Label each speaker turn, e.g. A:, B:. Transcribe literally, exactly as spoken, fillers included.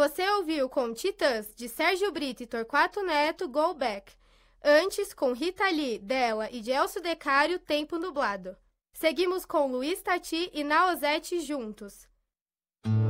A: Você ouviu com Titãs, de Sérgio Brito e Torquato Neto, Go Back. Antes, com Rita Lee, dela e de Elcio Decário, Tempo Nublado. Seguimos com Luiz Tati e Naozete, Juntos.